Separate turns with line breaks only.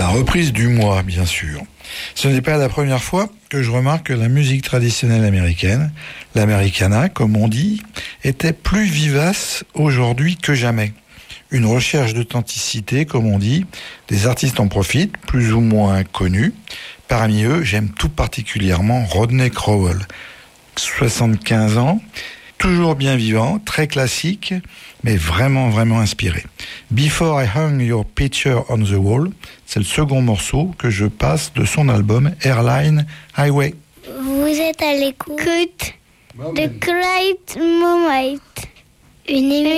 reprise du mois, bien sûr. Ce n'est pas la première fois que je remarque que la musique traditionnelle américaine, l'Americana, comme on dit, était plus vivace aujourd'hui que jamais. Une recherche d'authenticité, comme on dit, des artistes en profitent, plus ou moins connus. Parmi eux, j'aime tout particulièrement Rodney Crowell, 75 ans, toujours bien vivant, très classique, mais vraiment, vraiment inspiré. Before I Hung Your Picture on the Wall, c'est le second morceau que je passe de son album Airline Highway.
Vous êtes à l'écoute de Great Moment, une émission